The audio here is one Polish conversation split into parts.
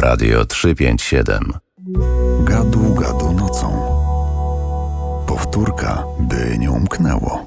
Radio 357. Gadu, gadu nocą. Powtórka, by nie umknęło.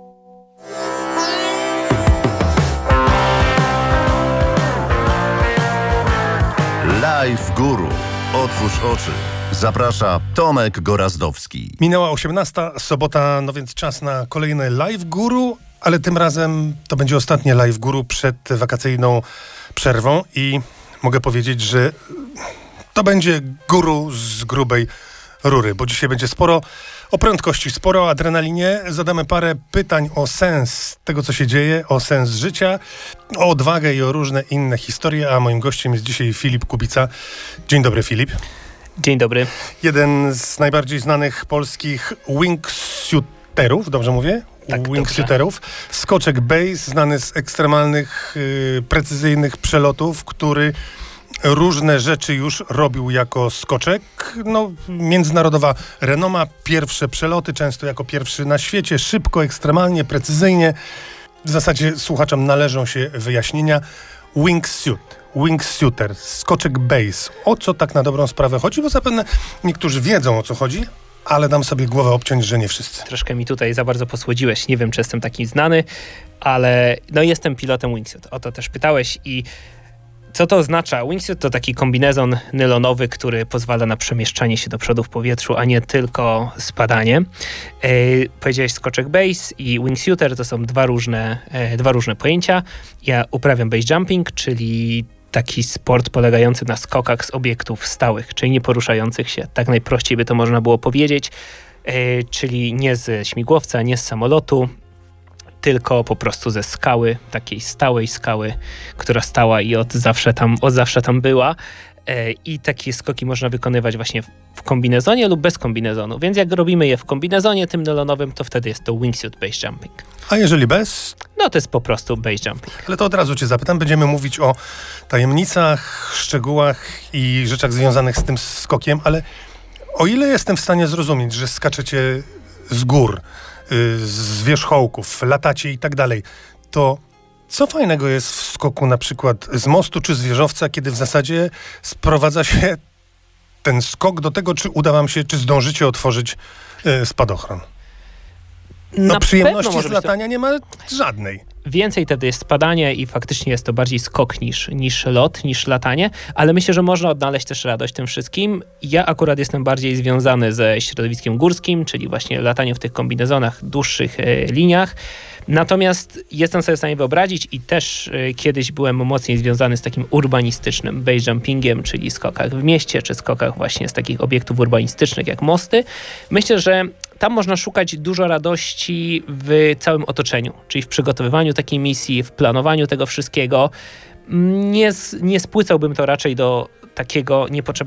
Live Guru. Otwórz oczy. Zaprasza Tomek Gorazdowski. Minęła 18, sobota, no więc czas na kolejne Live Guru, ale tym razem to będzie ostatnie Live Guru przed wakacyjną przerwą i mogę powiedzieć, że to będzie guru z grubej rury, bo dzisiaj będzie sporo o prędkości, sporo o adrenalinie. Zadamy parę pytań o sens tego, co się dzieje, o sens życia, o odwagę i o różne inne historie, a moim gościem jest dzisiaj Filip Kubica. Dzień dobry, Filip. Dzień dobry. Jeden z najbardziej znanych polskich wingsuiterów, dobrze mówię? Tak, wingsuiterów. Skoczek base, znany z ekstremalnych, precyzyjnych przelotów, który różne rzeczy już robił jako skoczek. No, międzynarodowa renoma, pierwsze przeloty, często jako pierwszy na świecie, szybko, ekstremalnie, precyzyjnie. W zasadzie słuchaczom należą się wyjaśnienia. Wingsuiter, skoczek base. O co tak na dobrą sprawę chodzi? Bo zapewne niektórzy wiedzą, o co chodzi, ale dam sobie głowę obciąć, że nie wszyscy. Troszkę mi tutaj za bardzo posłodziłeś. Nie wiem, czy jestem taki znany, ale no jestem pilotem wingsuit. O to też pytałeś i co to oznacza? Wingsuit to taki kombinezon nylonowy, który pozwala na przemieszczanie się do przodu w powietrzu, a nie tylko spadanie. Powiedziałeś skoczek base i wingsuiter to są dwa różne pojęcia. Ja uprawiam base jumping, czyli taki sport polegający na skokach z obiektów stałych, czyli nie poruszających się. Tak najprościej by to można było powiedzieć, czyli nie ze śmigłowca, nie z samolotu, tylko po prostu ze skały, takiej stałej skały, która stała i od zawsze tam była. I takie skoki można wykonywać właśnie w kombinezonie lub bez kombinezonu. Więc jak robimy je w kombinezonie tym nylonowym, to wtedy jest to wingsuit base jumping. A jeżeli bez? No to jest po prostu base jumping. Ale to od razu cię zapytam. Będziemy mówić o tajemnicach, szczegółach i rzeczach związanych z tym skokiem, ale o ile jestem w stanie zrozumieć, że skaczecie z gór, z wierzchołków, latacie i tak dalej, to co fajnego jest w skoku na przykład z mostu czy z wieżowca, kiedy w zasadzie sprowadza się ten skok do tego, czy uda wam się, czy zdążycie otworzyć spadochron? No przyjemności z latania nie ma żadnej. Więcej wtedy jest spadanie i faktycznie jest to bardziej skok niż lot, niż latanie, ale myślę, że można odnaleźć też radość tym wszystkim. Ja akurat jestem bardziej związany ze środowiskiem górskim, czyli właśnie latanie w tych kombinezonach, dłuższych liniach. Natomiast jestem sobie w stanie wyobrazić i też kiedyś byłem mocniej związany z takim urbanistycznym base jumpingiem, czyli skokach w mieście, czy skokach właśnie z takich obiektów urbanistycznych jak mosty. Myślę, że tam można szukać dużo radości w całym otoczeniu, czyli w przygotowywaniu takiej misji, w planowaniu tego wszystkiego. Nie spłycałbym to raczej do takiego niepotrzebnego